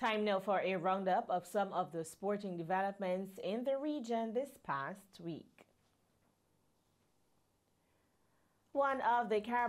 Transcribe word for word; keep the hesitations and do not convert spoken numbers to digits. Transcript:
Time now for a roundup of some of the sporting developments in the region this past week. One of the Caribbean